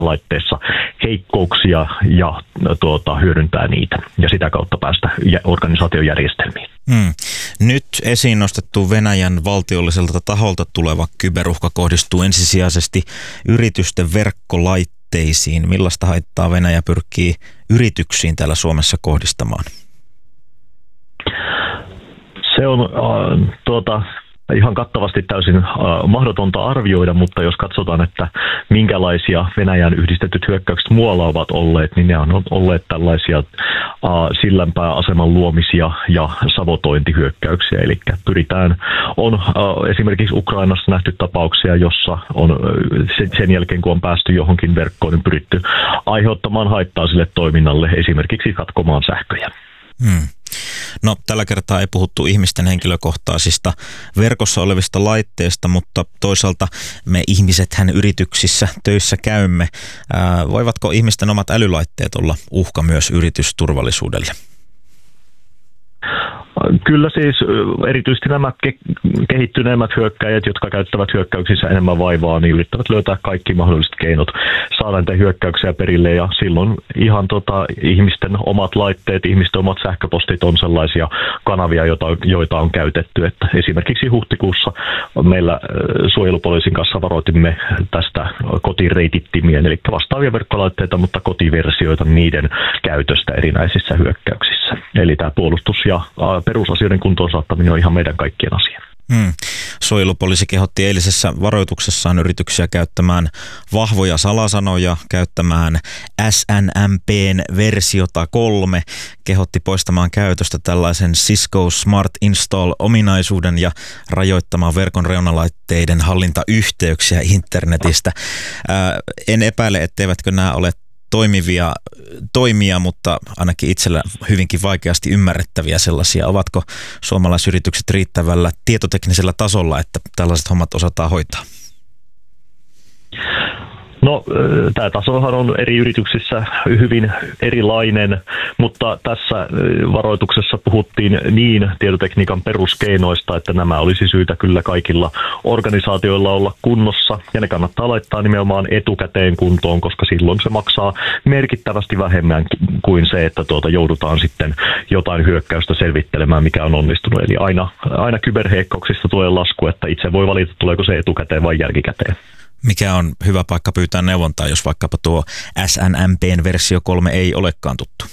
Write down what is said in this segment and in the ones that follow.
laitteissa heikkouksia ja hyödyntää niitä ja sitä kautta päästä organisaatiojärjestelmiin. Nyt esiin nostettu Venäjän valtiolliselta taholta tuleva kyberuhka kohdistuu ensisijaisesti yritysten verkkolaitteisiin. Millaista haittaa Venäjä pyrkii yrityksiin täällä Suomessa kohdistamaan? Se on ihan kattavasti täysin mahdotonta arvioida, mutta jos katsotaan, että minkälaisia Venäjän yhdistetyt hyökkäykset muualla ovat olleet, niin ne on olleet tällaisia sillanpääaseman luomisia ja sabotointihyökkäyksiä. Eli on esimerkiksi Ukrainassa nähty tapauksia, jossa on sen jälkeen, kun on päästy johonkin verkkoon, niin pyritty aiheuttamaan haittaa sille toiminnalle, esimerkiksi katkomaan sähköjä. No, tällä kertaa ei puhuttu ihmisten henkilökohtaisista verkossa olevista laitteista, mutta toisaalta me ihmisethän yrityksissä töissä käymme. Voivatko ihmisten omat älylaitteet olla uhka myös yritysturvallisuudelle? Kyllä siis erityisesti nämä kehittyneemmät hyökkäjät, jotka käyttävät hyökkäyksissä enemmän vaivaa, niin yrittävät löytää kaikki mahdolliset keinot saada niitä hyökkäyksiä perille, ja silloin ihan ihmisten omat laitteet, ihmisten omat sähköpostit on sellaisia kanavia, joita on käytetty. Että esimerkiksi huhtikuussa meillä suojelupoliisin kanssa varoitimme tästä kotireitittimien, eli vastaavia verkkolaitteita, mutta kotiversioita niiden käytöstä erinäisissä hyökkäyksissä. Eli tämä puolustus ja perusasioiden kuntoon saattaminen on ihan meidän kaikkien asia. Suojelupoliisi kehotti eilisessä varoituksessaan yrityksiä käyttämään vahvoja salasanoja, käyttämään SNMPn versiota 3, kehotti poistamaan käytöstä tällaisen Cisco Smart Install-ominaisuuden ja rajoittamaan verkon reunalaitteiden hallintayhteyksiä internetistä. En epäile, etteivätkö nämä ole toimivia toimia, mutta ainakin itsellä hyvinkin vaikeasti ymmärrettäviä sellaisia. Ovatko suomalaisyritykset riittävällä tietoteknisellä tasolla, että tällaiset hommat osataan hoitaa? No, tämä tasohan on eri yrityksissä hyvin erilainen, mutta tässä varoituksessa puhuttiin niin tietotekniikan peruskeinoista, että nämä olisi syytä kyllä kaikilla organisaatioilla olla kunnossa, ja ne kannattaa laittaa nimenomaan etukäteen kuntoon, koska silloin se maksaa merkittävästi vähemmän kuin se, että joudutaan sitten jotain hyökkäystä selvittelemään, mikä on onnistunut. Eli aina kyberheikkouksista tulee lasku, että itse voi valita, tuleeko se etukäteen vai jälkikäteen. Mikä on hyvä paikka pyytää neuvontaa, jos vaikkapa tuo SNMPn versio 3 ei olekaan tuttu?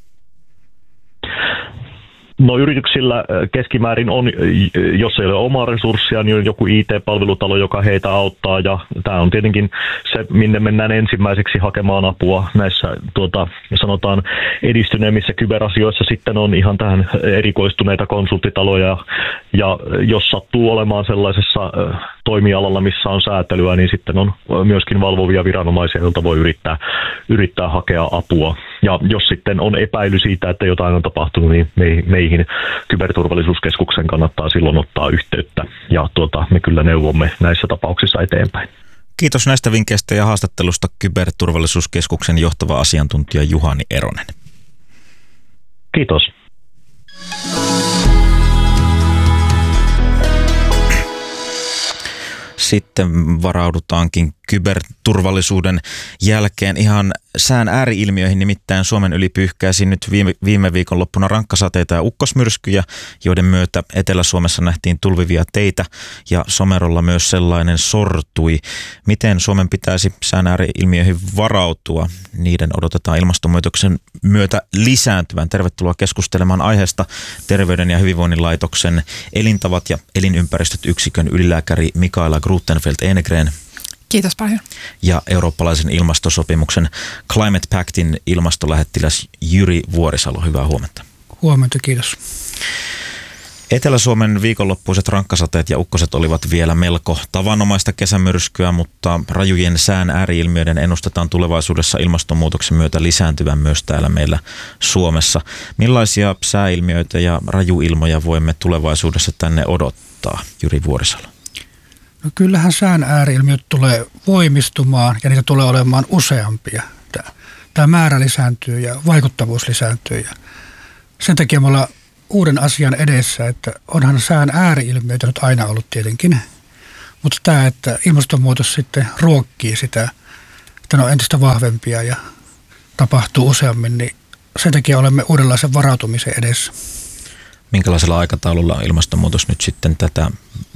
No, yrityksillä keskimäärin on, jos ei ole omaa resurssia, niin on joku IT-palvelutalo, joka heitä auttaa, ja tämä on tietenkin se, minne mennään ensimmäiseksi hakemaan apua näissä sanotaan edistyneemmissä kyberasioissa. Sitten on ihan tähän erikoistuneita konsulttitaloja, ja jos sattuu olemaan sellaisessa toimialalla, missä on säätelyä, niin sitten on myöskin valvovia viranomaisia, joilta voi yrittää hakea apua. Ja jos sitten on epäily siitä, että jotain on tapahtunut, niin meihin Kyberturvallisuuskeskuksen kannattaa silloin ottaa yhteyttä, ja me kyllä neuvomme näissä tapauksissa eteenpäin. Kiitos näistä vinkkeistä ja haastattelusta Kyberturvallisuuskeskuksen johtava asiantuntija Juhani Eronen. Kiitos. Sitten varaudutaankin kyberturvallisuuden jälkeen ihan sään ääriilmiöihin, nimittäin Suomen yli pyyhkäisi nyt viime viikonloppuna rankkasateita ja ukkosmyrskyjä, joiden myötä Etelä-Suomessa nähtiin tulvivia teitä ja Somerolla myös sellainen sortui. Miten Suomen pitäisi sään ääriilmiöihin varautua? Niiden odotetaan ilmastonmuutoksen myötä lisääntyvän. Tervetuloa keskustelemaan aiheesta Terveyden ja hyvinvoinnin laitoksen elintavat ja elinympäristöt yksikön ylilääkäri Mikaela Gruttenfeldt-Enegren. Kiitos paljon. Ja eurooppalaisen ilmastosopimuksen Climate Pactin ilmastolähettiläs Jyri Vuorisalo. Hyvää huomenta. Huomenta, kiitos. Etelä-Suomen viikonloppuiset rankkasateet ja ukkoset olivat vielä melko tavanomaista kesämyrskyä, mutta rajujen sään ääriilmiöiden ennustetaan tulevaisuudessa ilmastonmuutoksen myötä lisääntyvän myös täällä meillä Suomessa. Millaisia sääilmiöitä ja rajuilmoja voimme tulevaisuudessa tänne odottaa, Jyri Vuorisalo? No, kyllähän sään ääriilmiöt tulee voimistumaan ja niitä tulee olemaan useampia. Tämä määrä lisääntyy ja vaikuttavuus lisääntyy. Ja sen takia me ollaan uuden asian edessä, että onhan sään ääriilmiöitä nyt aina ollut tietenkin. Mutta tämä, että ilmastonmuutos sitten ruokkii sitä että ne on entistä vahvempia ja tapahtuu useammin, niin sen takia olemme uudenlaisen varautumisen edessä. Minkälaisella aikataululla ilmastonmuutos nyt sitten tätä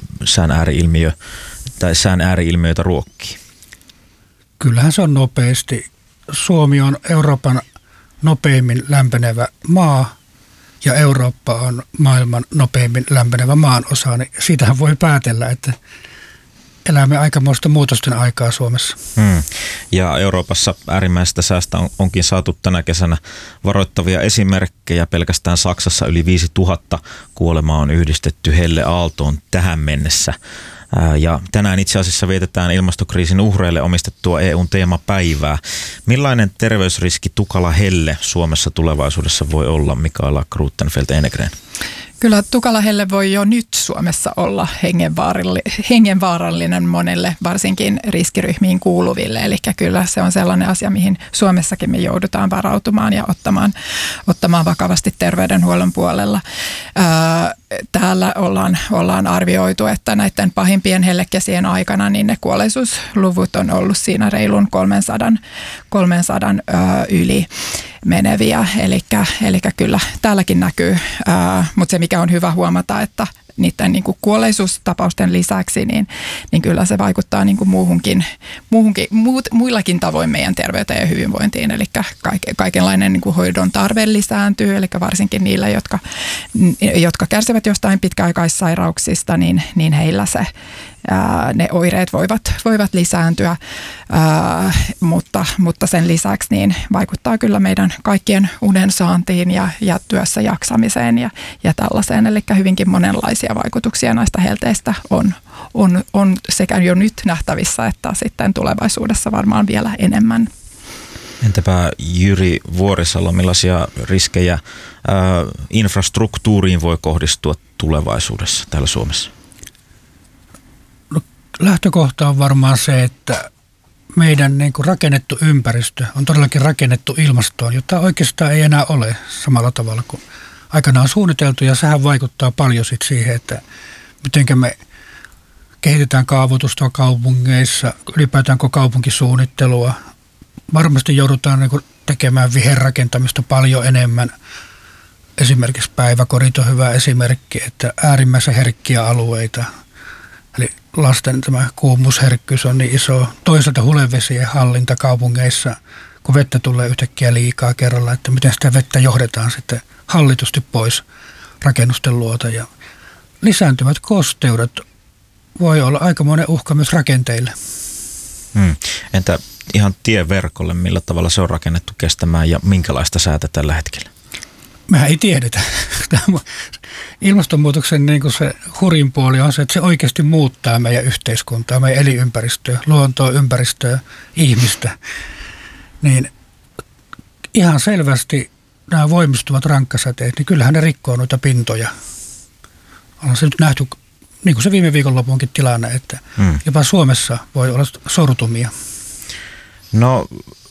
sään ääri-ilmiöitä ruokkii? Kyllähän se on nopeasti. Suomi on Euroopan nopeimmin lämpenevä maa ja Eurooppa on maailman nopeimmin lämpenevä maanosa, niin siitähän voi päätellä, että elämme aikamoista muutosten aikaa Suomessa. Ja Euroopassa äärimmäisestä säästä onkin saatu tänä kesänä varoittavia esimerkkejä. Pelkästään Saksassa yli 5000 kuolemaa on yhdistetty helleaaltoon tähän mennessä. Ja tänään itse asiassa vietetään ilmastokriisin uhreille omistettua EUn teemapäivää. Millainen terveysriski tukala helle Suomessa tulevaisuudessa voi olla, Mikaela Gruttenfeldt-Enegren? Kyllä tukala helle voi jo nyt Suomessa olla hengenvaarallinen monelle, varsinkin riskiryhmiin kuuluville. Eli kyllä se on sellainen asia, mihin Suomessakin me joudutaan varautumaan ja ottamaan vakavasti terveydenhuollon puolella. Täällä ollaan arvioitu, että näiden pahimpien hellekesien aikana niin ne kuolleisuusluvut on ollut siinä reilun 300 yli meneviä. Eli kyllä täälläkin näkyy, mutta se mikä on hyvä huomata, että niiden niin kuin kuolleisuustapausten lisäksi, niin kyllä se vaikuttaa niin kuin muillakin tavoin meidän terveyteen ja hyvinvointiin. Eli kaikenlainen niin kuin hoidon tarve lisääntyy, eli varsinkin niillä, jotka kärsivät jostain pitkäaikaissairauksista, niin heillä ne oireet voivat lisääntyä, mutta sen lisäksi niin vaikuttaa kyllä meidän kaikkien unen saantiin ja työssä jaksamiseen ja tällaiseen. Eli hyvinkin monenlaisia vaikutuksia näistä helteistä on sekä jo nyt nähtävissä että sitten tulevaisuudessa varmaan vielä enemmän. Entäpä Jyri Vuorisalo, millaisia riskejä infrastruktuuriin voi kohdistua tulevaisuudessa täällä Suomessa? No, lähtökohta on varmaan se, että meidän niin kuin rakennettu ympäristö on todellakin rakennettu ilmastoon, jota oikeastaan ei enää ole samalla tavalla kuin aikanaan suunniteltu, ja sehän vaikuttaa paljon sit siihen, että miten me kehitetään kaavoitusta kaupungeissa, ylipäätäänkö kaupunkisuunnittelua. Varmasti joudutaan niin kuin tekemään viherrakentamista paljon enemmän. Esimerkiksi päiväkodit on hyvä esimerkki, että äärimmäisen herkkiä alueita. Eli lasten tämä kuumuusherkkyys on niin iso. Toisaalta hulevesien hallinta kaupungeissa, kun vettä tulee yhtäkkiä liikaa kerralla, että miten sitä vettä johdetaan sitten hallitusti pois rakennusten luota. Ja lisääntyvät kosteudet voi olla aikamoinen uhka myös rakenteille. Entä ihan tieverkolle, millä tavalla se on rakennettu kestämään ja minkälaista säätä tällä hetkellä? Mehän ei tiedetä. Ilmastonmuutoksen niin kuin se hurjin puoli on se, että se oikeasti muuttaa meidän yhteiskuntaa, meidän elinympäristöä, luontoa, ympäristöä, ihmistä. Niin ihan selvästi nämä voimistuvat rankkasateet, niin kyllähän ne rikkoo noita pintoja. On se nyt nähty, niin kuin se viime viikonlopunkin tilanne, että jopa Suomessa voi olla sortumia. No,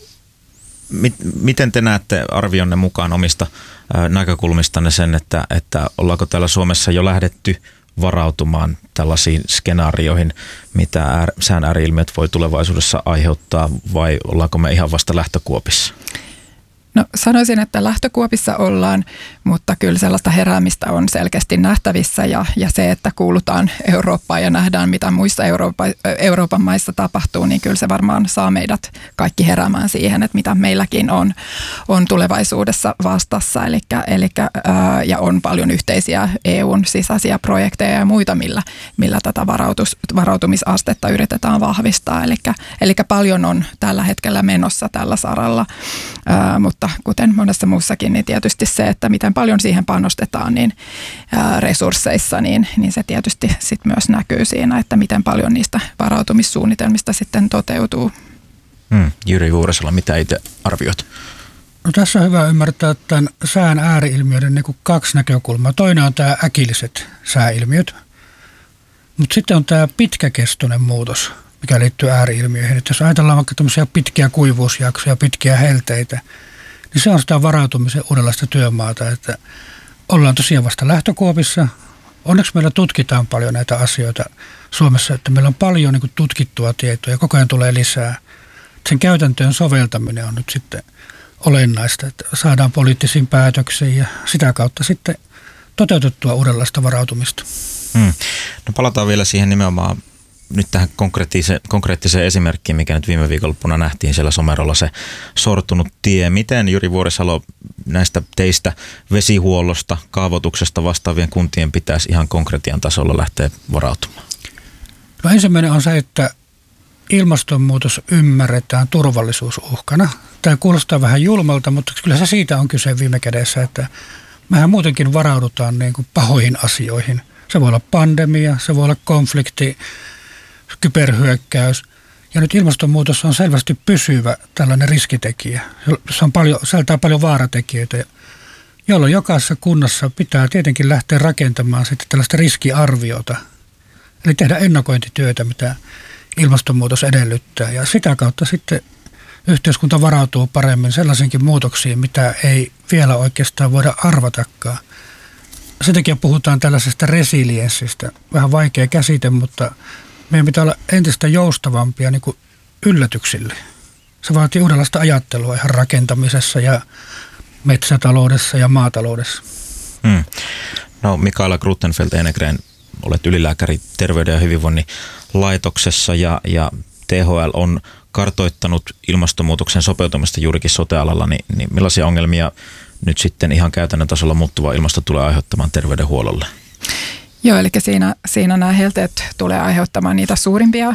miten te näette arvionne mukaan omista näkökulmistanne sen, että ollaanko täällä Suomessa jo lähdetty varautumaan tällaisiin skenaarioihin, mitä sään ääri-ilmiöt voi tulevaisuudessa aiheuttaa, vai ollaanko me ihan vasta lähtökuopissa? No sanoisin, että lähtökuopissa ollaan, mutta kyllä sellaista heräämistä on selkeästi nähtävissä ja se, että kuulutaan Eurooppaan ja nähdään, mitä muissa Euroopan maissa tapahtuu, niin kyllä se varmaan saa meidät kaikki heräämään siihen, että mitä meilläkin on tulevaisuudessa vastassa. Ja on paljon yhteisiä EUn sisäisiä projekteja ja muita, millä tätä varautumisastetta yritetään vahvistaa. Eli paljon on tällä hetkellä menossa tällä saralla, mutta kuten monessa muussakin, niin tietysti se, että miten paljon siihen panostetaan niin resursseissa, niin se tietysti sit myös näkyy siinä, että miten paljon niistä varautumissuunnitelmista sitten toteutuu. Jyri Vuorisalo, mitä itse arvioit? No, tässä on hyvä ymmärtää tämän sään ääri-ilmiöiden niin kuin kaksi näkökulmaa. Toinen on tämä äkilliset sääilmiöt, mutta sitten on tämä pitkäkestoinen muutos, mikä liittyy ääri-ilmiöihin. Että jos ajatellaan vaikka tämmöisiä pitkiä kuivuusjaksoja, pitkiä helteitä, niin se on sitä varautumisen uudenlaista työmaata, että ollaan tosiaan vasta lähtökuopissa. Onneksi meillä tutkitaan paljon näitä asioita Suomessa, että meillä on paljon niin kuin tutkittua tietoa ja koko ajan tulee lisää. sen käytäntöön soveltaminen on nyt sitten olennaista, että saadaan poliittisiin päätöksiin ja sitä kautta sitten toteutettua uudenlaista varautumista. No palataan vielä siihen nimenomaan nyt tähän konkreettiseen esimerkkiin, mikä nyt viime viikonloppuna nähtiin siellä Somerolla, se sortunut tie. Miten Jyri Vuorisalo näistä teistä, vesihuollosta, kaavoituksesta vastaavien kuntien pitäisi ihan konkretian tasolla lähteä varautumaan? No ensimmäinen on se, että ilmastonmuutos ymmärretään turvallisuusuhkana. Tämä kuulostaa vähän julmalta, mutta kyllä se siitä on kyse viime kädessä, että mehän muutenkin varaudutaan niin kuin pahoihin asioihin. Se voi olla pandemia, se voi olla konflikti, kyberhyökkäys. Ja nyt ilmastonmuutos on selvästi pysyvä tällainen riskitekijä. Se on sisältää paljon vaaratekijöitä, jolloin jokaisessa kunnassa pitää tietenkin lähteä rakentamaan sitten tällaista riskiarviota. Eli tehdä ennakointityötä, mitä ilmastonmuutos edellyttää. Ja sitä kautta sitten yhteiskunta varautuu paremmin sellaisiinkin muutoksiin, mitä ei vielä oikeastaan voida arvatakaan. Sen takia puhutaan tällaisesta resilienssistä. Vähän vaikea käsite, mutta meidän pitää olla entistä joustavampia niin kuin yllätyksille. Se vaatii uudenlaista ajattelua ihan rakentamisessa ja metsätaloudessa ja maataloudessa. No Mikaela Gruttenfeldt-Enegren, olet ylilääkäri Terveyden ja hyvinvoinnin laitoksessa ja THL on kartoittanut ilmastonmuutoksen sopeutumista juurikin sote-alalla, niin millaisia ongelmia nyt sitten ihan käytännön tasolla muuttuva ilmasto tulee aiheuttamaan terveydenhuollolle? Joo, eli siinä nämä helteet tulee aiheuttamaan niitä suurimpia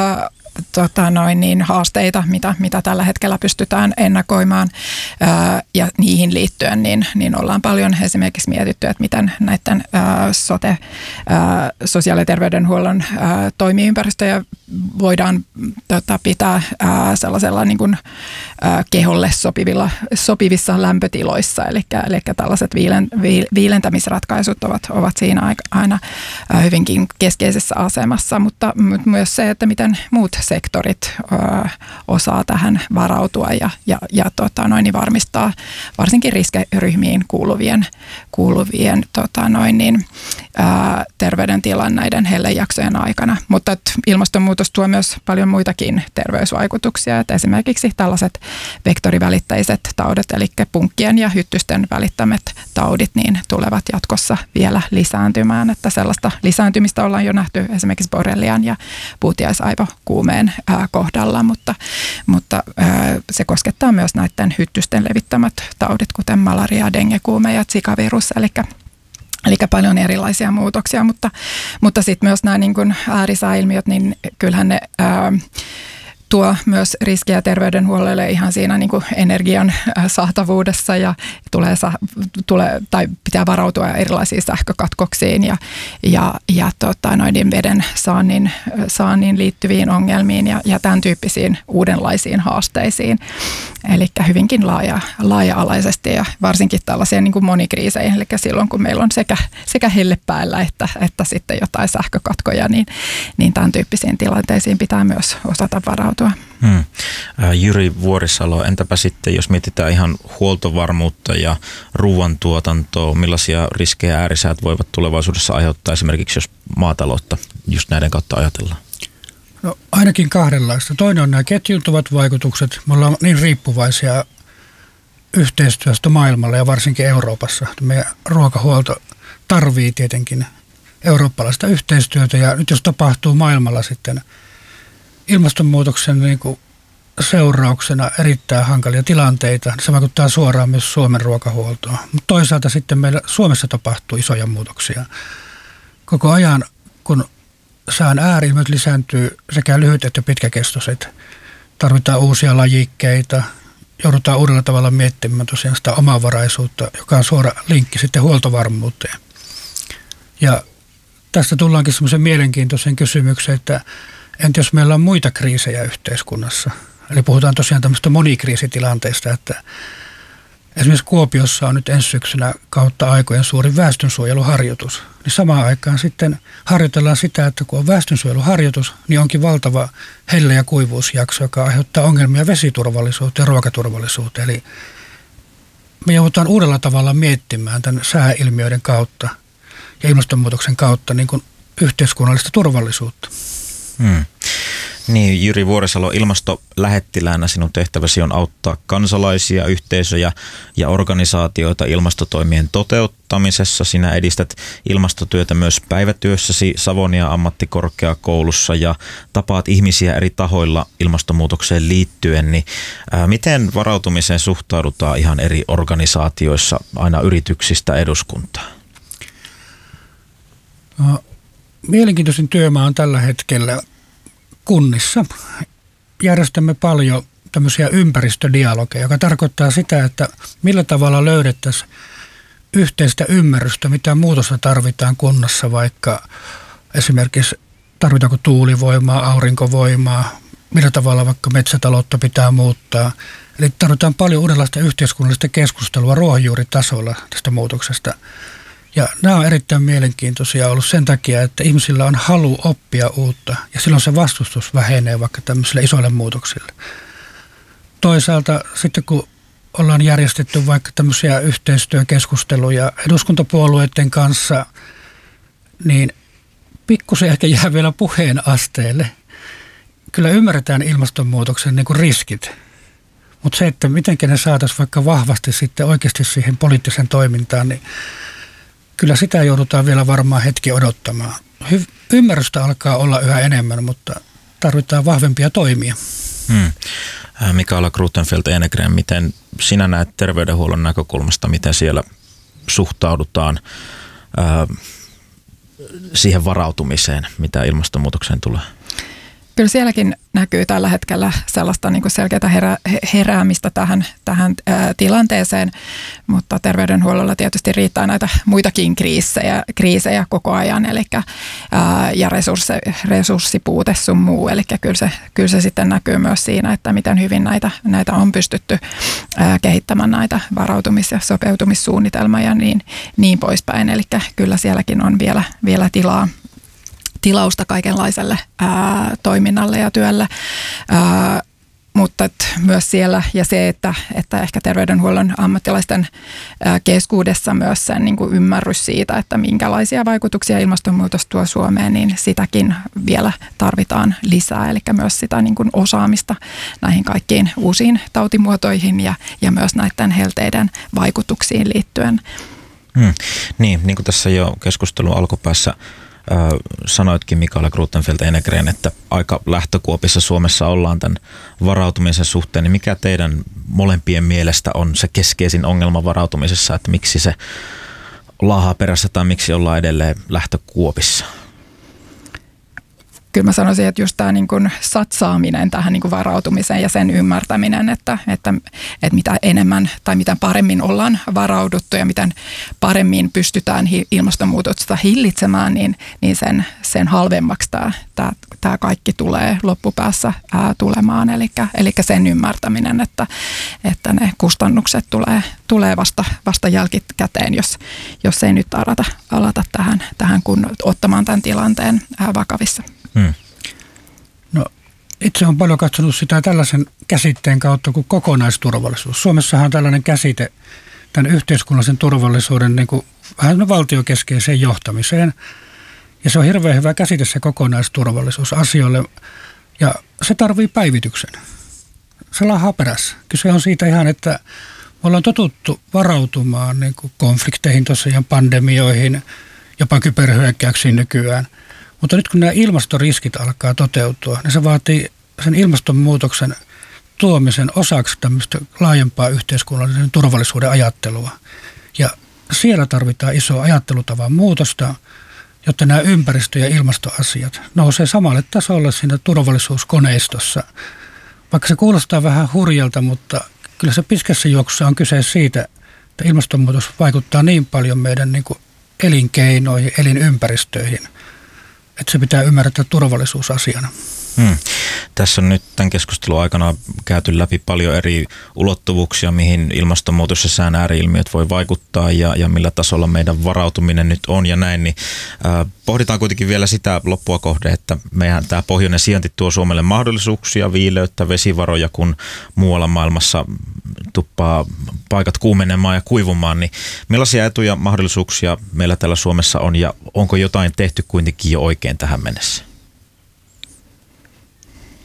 haasteita, mitä tällä hetkellä pystytään ennakoimaan. Ja niihin liittyen niin ollaan paljon esimerkiksi mietitty, että miten näiden sosiaali- ja terveydenhuollon toimiympäristöjä voidaan pitää sellaisella niin kuin, keholle sopivissa lämpötiloissa. Eli tällaiset viilentämisratkaisut ovat siinä aina hyvinkin keskeisessä asemassa, mutta myös se, että miten muut sektorit osaa tähän varautua ja varmistaa varsinkin riskiryhmiin kuuluvien terveydentilan näiden hellejaksojen aikana. Mutta ilmastonmuutos tuo myös paljon muitakin terveysvaikutuksia, että esimerkiksi tällaiset vektorivälittäiset taudit, eli punkkien ja hyttysten välittämät taudit, niin tulevat jatkossa vielä lisääntymään, että sellaista lisääntymistä ollaan jo nähty esimerkiksi borrelian ja puutiaisaivokuumeen kohdalla, mutta se koskettaa myös näiden hyttysten levittämät taudit, kuten malaria, dengekuume ja zika-virus, eli paljon erilaisia muutoksia, mutta sitten myös nämä niin kuin äärisääilmiöt, niin kyllähän ne tuo myös riskejä terveydenhuollolle ihan siinä niin kuin energian saatavuudessa ja pitää varautua erilaisiin sähkökatkoksiin ja veden saannin liittyviin ongelmiin ja tämän tyyppisiin uudenlaisiin haasteisiin. Eli hyvinkin laaja-alaisesti ja varsinkin tällaisiin niin kuin monikriiseihin, eli silloin kun meillä on sekä helle päällä että sitten jotain sähkökatkoja, niin tämän tyyppisiin tilanteisiin pitää myös osata varautua. Jyri Vuorisalo, entäpä sitten, jos mietitään ihan huoltovarmuutta ja ruoantuotantoa, millaisia riskejä äärisäät voivat tulevaisuudessa aiheuttaa esimerkiksi, jos maataloutta just näiden kautta ajatellaan? No ainakin kahdenlaista. Toinen on nämä ketjuuntuvat vaikutukset. Me ollaan niin riippuvaisia yhteistyöstä maailmalla ja varsinkin Euroopassa. Meidän ruokahuolto tarvii tietenkin eurooppalaista yhteistyötä ja nyt jos tapahtuu maailmalla sitten ilmastonmuutoksen niin kuin seurauksena erittäin hankalia tilanteita, niin se vaikuttaa suoraan myös Suomen ruokahuoltoon. Mutta toisaalta sitten meillä Suomessa tapahtuu isoja muutoksia. Koko ajan, kun sään ääri-ilmiöt lisääntyy sekä lyhyt että pitkäkestoiset, tarvitaan uusia lajikkeita, joudutaan uudella tavalla miettimään tosiaan sitä omavaraisuutta, joka on suora linkki sitten huoltovarmuuteen. Ja tästä tullaankin semmoisen mielenkiintoisen kysymykseen, että entä jos meillä on muita kriisejä yhteiskunnassa? Eli puhutaan tosiaan tämmöistä monikriisitilanteista, että esimerkiksi Kuopiossa on nyt ensi syksynä kautta aikojen suuri väestönsuojeluharjoitus. Niin samaan aikaan sitten harjoitellaan sitä, että kun on väestönsuojeluharjoitus, niin onkin valtava helle- ja kuivuusjakso, joka aiheuttaa ongelmia vesiturvallisuuteen ja ruokaturvallisuuteen. Eli me joudutaan uudella tavalla miettimään tämän sääilmiöiden kautta ja ilmastonmuutoksen kautta niin kuin yhteiskunnallista turvallisuutta. Niin, Jyri Vuorisalo, ilmastolähettiläänä sinun tehtäväsi on auttaa kansalaisia, yhteisöjä ja organisaatioita ilmastotoimien toteuttamisessa. Sinä edistät ilmastotyötä myös päivätyössäsi Savonia ammattikorkeakoulussa ja tapaat ihmisiä eri tahoilla ilmastonmuutokseen liittyen. Niin, miten varautumiseen suhtaudutaan ihan eri organisaatioissa, aina yrityksistä eduskuntaan? No, mielenkiintoisin työmaa on tällä hetkellä kunnissa. Järjestämme paljon tämmöisiä ympäristödialogeja, joka tarkoittaa sitä, että millä tavalla löydettäisiin yhteistä ymmärrystä, mitä muutosta tarvitaan kunnassa, vaikka esimerkiksi tarvitaanko tuulivoimaa, aurinkovoimaa, millä tavalla vaikka metsätaloutta pitää muuttaa. Eli tarvitaan paljon uudenlaista yhteiskunnallista keskustelua ruohonjuuritasolla tästä muutoksesta. Ja nämä on erittäin mielenkiintoisia ollut sen takia, että ihmisillä on halu oppia uutta ja silloin se vastustus vähenee vaikka tämmöisille isoille muutoksille. Toisaalta sitten kun ollaan järjestetty vaikka tämmöisiä yhteistyökeskusteluja eduskuntapuolueiden kanssa, niin pikkusen ehkä jää vielä puheen asteelle. Kyllä ymmärretään ilmastonmuutoksen niin kuin riskit, mutta se, että miten ne saataisiin vaikka vahvasti sitten oikeasti siihen poliittiseen toimintaan, niin kyllä sitä joudutaan vielä varmaan hetki odottamaan. Ymmärrystä alkaa olla yhä enemmän, mutta tarvitaan vahvempia toimia. Mikaela Gruthenfeldt-Enegren, miten sinä näet terveydenhuollon näkökulmasta, miten siellä suhtaudutaan siihen varautumiseen, mitä ilmastonmuutokseen tulee? Kyllä sielläkin näkyy tällä hetkellä sellaista niin kuin selkeää heräämistä tähän tilanteeseen, mutta terveydenhuollolla tietysti riittää näitä muitakin kriisejä koko ajan, eli ja resurssipuute sun muu, eli kyllä se sitten näkyy myös siinä, että miten hyvin näitä on pystytty kehittämään näitä varautumis- ja sopeutumissuunnitelmia ja niin poispäin, eli kyllä sielläkin on vielä tilausta kaikenlaiselle toiminnalle ja työlle, mutta myös siellä ja se, että ehkä terveydenhuollon ammattilaisten keskuudessa myös sen niin kuin ymmärrys siitä, että minkälaisia vaikutuksia ilmastonmuutos tuo Suomeen, niin sitäkin vielä tarvitaan lisää, eli myös sitä niin kuin osaamista näihin kaikkiin uusiin tautimuotoihin ja myös näiden helteiden vaikutuksiin liittyen. Niin kuin tässä jo keskustelun alkupäässä sanoitkin Mikaela Gruthenfeldt-Enegren, että aika lähtökuopissa Suomessa ollaan tämän varautumisen suhteen, niin mikä teidän molempien mielestä on se keskeisin ongelma varautumisessa, että miksi se laahaa perässä tai miksi ollaan edelleen lähtökuopissa? Kyllä mä sanoisin, että just tämä niin kuin satsaaminen tähän niin kuin varautumiseen ja sen ymmärtäminen, että mitä enemmän tai mitä paremmin ollaan varauduttu ja miten paremmin pystytään ilmastonmuutosta hillitsemään, niin sen halvemmaksi tämä kaikki tulee loppupäässä tulemaan. Eli sen ymmärtäminen, että ne kustannukset tulee vasta jälkikäteen, jos ei nyt alata tähän kun ottamaan tämän tilanteen vakavissa. No, itse olen paljon katsonut sitä tällaisen käsitteen kautta kuin kokonaisturvallisuus. Suomessahan on tällainen käsite tämän yhteiskunnallisen turvallisuuden niin kuin vähän valtiokeskeiseen johtamiseen. Ja se on hirveän hyvä käsite se kokonaisturvallisuus asioille ja se tarvii päivityksen. Se laahaa perässä. Kyse on siitä ihan, että me ollaan totuttu varautumaan niin kuin konflikteihin tosiaan, pandemioihin, jopa kyberhyökkäyksiin nykyään. Mutta nyt kun nämä ilmastoriskit alkaa toteutua, niin se vaatii sen ilmastonmuutoksen tuomisen osaksi tämmöistä laajempaa yhteiskunnallisen turvallisuuden ajattelua. Ja siellä tarvitaan isoa ajattelutavan muutosta, jotta nämä ympäristö- ja ilmastoasiat nousee samalle tasolle siinä turvallisuuskoneistossa. Vaikka se kuulostaa vähän hurjalta, mutta kyllä se pitkässä juoksussa on kyse siitä, että ilmastonmuutos vaikuttaa niin paljon meidän niin kuin elinkeinoihin, elinympäristöihin, että se pitää ymmärtää turvallisuusasiana. Tässä on nyt tämän keskustelun aikana käyty läpi paljon eri ulottuvuuksia, mihin ilmastonmuutos ja sään ääri-ilmiöt voi vaikuttaa ja millä tasolla meidän varautuminen nyt on ja näin. Niin, pohditaan kuitenkin vielä sitä loppua kohde, että meidän tämä pohjoinen sijainti tuo Suomelle mahdollisuuksia, viileyttä, vesivaroja, kun muualla maailmassa tuppaa paikat kuumenemaan ja kuivumaan. Niin millaisia etuja ja mahdollisuuksia meillä täällä Suomessa on ja onko jotain tehty kuitenkin jo oikein tähän mennessä?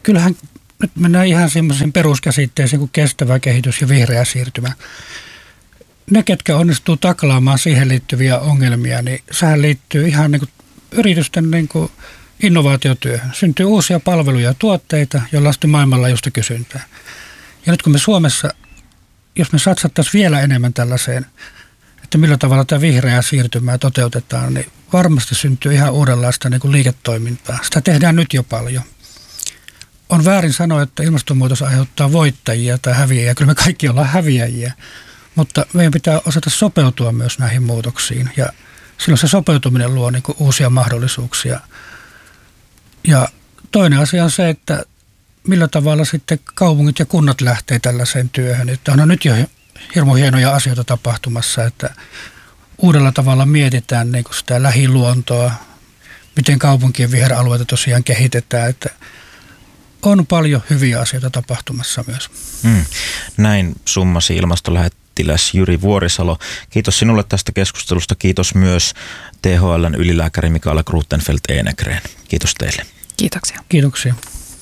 kyllähän nyt mennään ihan semmoisiin peruskäsitteisiin kuin kestävä kehitys ja vihreä siirtymä. Ne, ketkä onnistuu taklaamaan siihen liittyviä ongelmia, niin sehän liittyy ihan niin kuin yritysten niin kuin innovaatiotyöhön. Syntyy uusia palveluja ja tuotteita, joilla on sitten maailmanlaajuista kysyntää. Ja nyt kun me Suomessa, jos me satsattaisiin vielä enemmän tällaiseen, että millä tavalla tämä vihreää siirtymää toteutetaan, niin varmasti syntyy ihan uudenlaista niin kuin liiketoimintaa. Sitä tehdään nyt jo paljon. On väärin sanoa, että ilmastonmuutos aiheuttaa voittajia tai häviäjiä. Kyllä me kaikki ollaan häviäjiä, mutta meidän pitää osata sopeutua myös näihin muutoksiin. Ja silloin se sopeutuminen luo niin kuin uusia mahdollisuuksia. Ja toinen asia on se, että millä tavalla sitten kaupungit ja kunnat lähtee tällaiseen työhön. Että on nyt jo hirmu hienoja asioita tapahtumassa, että uudella tavalla mietitään niin kuin sitä lähiluontoa, miten kaupunkien viheralueita tosiaan kehitetään, että on paljon hyviä asioita tapahtumassa myös. Näin summasi ilmastolähettiläs Jyri Vuorisalo. Kiitos sinulle tästä keskustelusta. Kiitos myös THL:n ylilääkäri Mikaela Gruttenfeldt-Enekreen. Kiitos teille. Kiitoksia. Kiitoksia.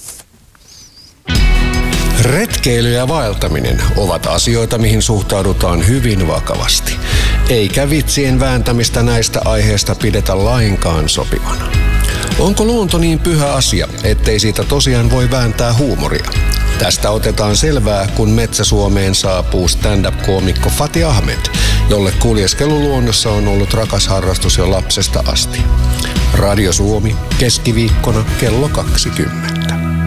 Retkeily ja vaeltaminen ovat asioita, mihin suhtaudutaan hyvin vakavasti. Eikä vitsien vääntämistä näistä aiheista pidetä lainkaan sopivana. Onko luonto niin pyhä asia, ettei siitä tosiaan voi vääntää huumoria? Tästä otetaan selvää, kun Metsä-Suomeen saapuu stand-up-koomikko Fatih Ahmed, jolle kuljeskelu luonnossa on ollut rakas harrastus jo lapsesta asti. Radio Suomi, keskiviikkona kello 20.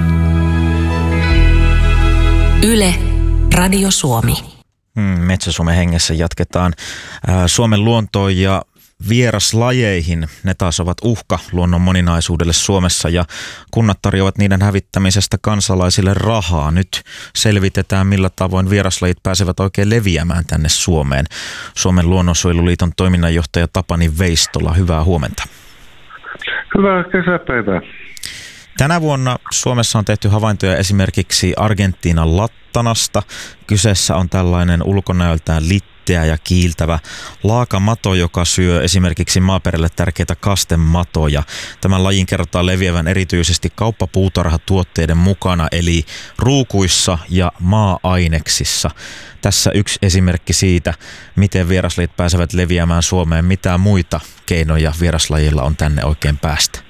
Yle, Radio Suomi. Metsä-Suomen hengessä jatketaan Suomen luontoon ja vieraslajeihin. Ne taas ovat uhka luonnon moninaisuudelle Suomessa ja kunnat tarjoavat niiden hävittämisestä kansalaisille rahaa. Nyt selvitetään, millä tavoin vieraslajit pääsevät oikein leviämään tänne Suomeen. Suomen luonnonsuojeluliiton toiminnanjohtaja Tapani Veistola, hyvää huomenta. Hyvää kesäpäivää. Tänä vuonna Suomessa on tehty havaintoja esimerkiksi Argentiinan lattanasta. Kyseessä on tällainen ulkonäöltään litteä ja kiiltävä laakamato, joka syö esimerkiksi maaperälle tärkeitä kastematoja. Tämän lajin kerrotaan leviävän erityisesti kauppapuutarhatuotteiden mukana, eli ruukuissa ja maa-aineksissa. Tässä yksi esimerkki siitä, miten vieraslajit pääsevät leviämään Suomeen. Mitä muita keinoja vieraslajilla on tänne oikein päästä?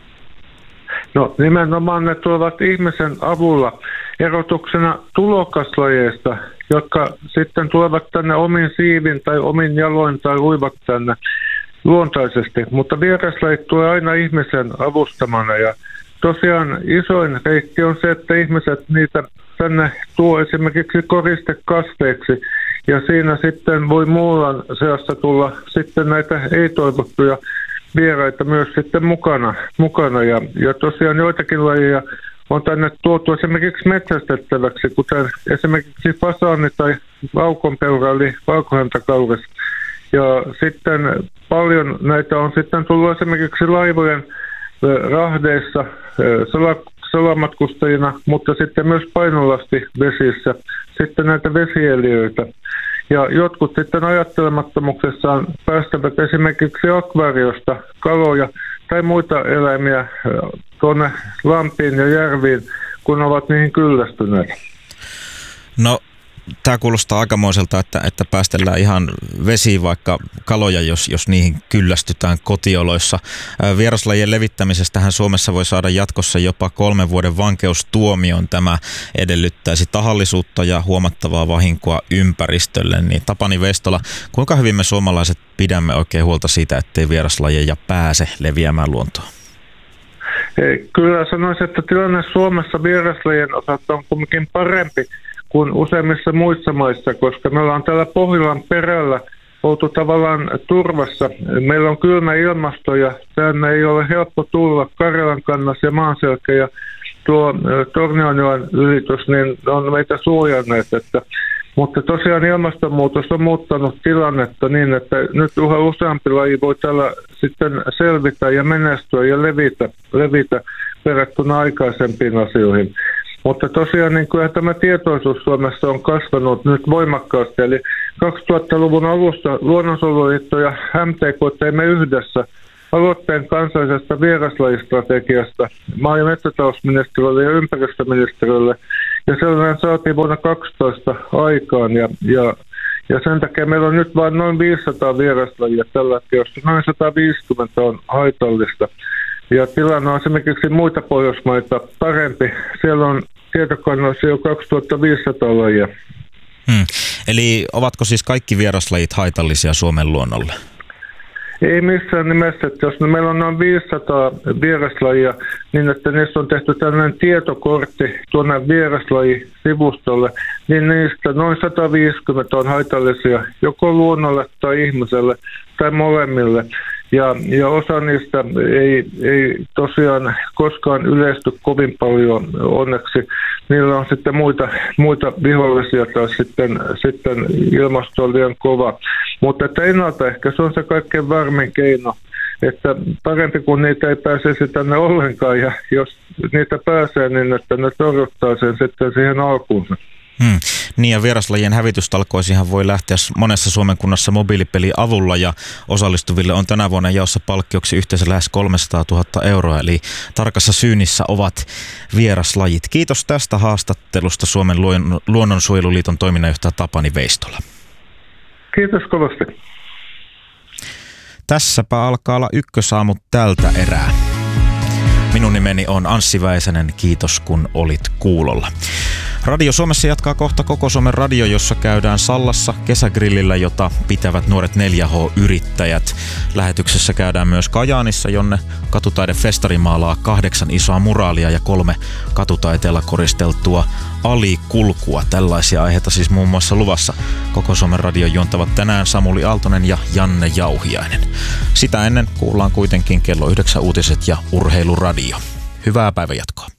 No nimenomaan ne tulevat ihmisen avulla erotuksena tulokaslajeista, jotka sitten tulevat tänne omin siivin tai omin jaloin tai uivat tänne luontaisesti. Mutta vieraslajit tulee aina ihmisen avustamana ja tosiaan isoin reitti on se, että ihmiset niitä tänne tuo esimerkiksi koristekasveiksi ja siinä sitten voi muulan seassa tulla sitten näitä ei-toivottuja vieraita myös sitten mukana. Ja tosiaan joitakin lajeja on tänne tuotu esimerkiksi metsästettäväksi, kuten esimerkiksi fasaani tai vaukonpeura eli valkohäntäkauris. Ja sitten paljon näitä on sitten tullut esimerkiksi laivojen rahdeissa salamatkustajina, mutta sitten myös painolastivesissä sitten näitä vesieliöitä. Ja jotkut sitten ajattelemattomuksessaan päästävät esimerkiksi akvaariosta kaloja tai muita eläimiä tuonne lampiin ja järviin, kun ovat niihin kyllästyneet. No, tämä kuulostaa aikamoiselta, että päästellään ihan vesiin vaikka kaloja, jos niihin kyllästytään kotioloissa. Vieraslajien levittämisestähän Suomessa voi saada jatkossa jopa 3 vuoden vankeustuomion. Tämä edellyttäisi tahallisuutta ja huomattavaa vahinkoa ympäristölle. Niin Tapani Veistola, kuinka hyvin me suomalaiset pidämme oikein huolta siitä, ettei vieraslajeja pääse leviämään luontoon? Kyllä sanoisin, että tilanne Suomessa vieraslajien osalta on kuitenkin parempi kuin useimmissa muissa maissa, koska me ollaan täällä Pohjolan perällä oltu tavallaan turvassa. Meillä on kylmä ilmasto ja tänne ei ole helppo tulla. Karjalan kannas ja Maanselkä ja tuo Tornionjoen ylitys niin on meitä suojanneet. Mutta tosiaan ilmastonmuutos on muuttanut tilannetta niin, että nyt yhä useampi laji voi täällä sitten selvitä ja menestyä ja levitä verrattuna aikaisempiin asioihin. Mutta tosiaan niin kyllä tämä tietoisuus Suomessa on kasvanut nyt voimakkaasti. Eli 2000-luvun alussa Luonnonsuojeluliitto ja MTK teimme yhdessä aloitteen kansallisesta vieraslajistrategiasta maa- ja metsätalousministeriölle ja ympäristöministeriölle. Ja sellainen saatiin vuonna 2012 aikaan ja sen takia meillä on nyt vain noin 500 vieraslajia tällä hetkellä, josta noin 150 on haitallista. Ja tilanne on esimerkiksi muita Pohjoismaita parempi. Siellä on tietokannoissa jo 2500 lajia. Eli ovatko siis kaikki vieraslajit haitallisia Suomen luonnolle? Ei missään nimessä, että jos meillä on noin 500 vieraslajia, niin että niistä on tehty tällainen tietokortti tuonne vieraslajisivustolle, niin niistä noin 150 on haitallisia joko luonnolle tai ihmiselle tai molemmille. Ja osa niistä ei tosiaan koskaan yleisty kovin paljon onneksi. Niillä on sitten muita vihollisia tai sitten ilmasto on liian kova. Mutta että ennaltaehkäisy on se kaikkein varmin keino. Että parempi kuin niitä ei pääsisi tänne ollenkaan ja jos niitä pääsee, niin että ne torjuttaa sen sitten siihen alkuunsa. Niin ja vieraslajien hävitystalkoisihan voi lähteä monessa Suomen kunnassa mobiilipelin avulla ja osallistuville on tänä vuonna jaossa palkkioksi yhteensä lähes 300 000 euroa, eli tarkassa syynissä ovat vieraslajit. Kiitos tästä haastattelusta Suomen luonnonsuojeluliiton toiminnanjohtaja Tapani Veistola. Kiitos kovasti. Tässäpä alkaa olla ykkösaamu tältä erää. Minun nimeni on Anssi Väisänen, kiitos kun olit kuulolla. Radio Suomessa jatkaa kohta Koko Suomen radio, jossa käydään Sallassa kesägrillillä, jota pitävät nuoret 4H-yrittäjät. Lähetyksessä käydään myös Kajaanissa, jonne Katutaidefestari maalaa 8 isoa muraalia ja 3 katutaiteella koristeltua alikulkua. Tällaisia aiheita siis muun muassa luvassa. Koko Suomen radio juontavat tänään Samuli Aaltonen ja Janne Jauhiainen. Sitä ennen kuullaan kuitenkin kello 9 uutiset ja urheiluradio. Hyvää päivänjatkoa.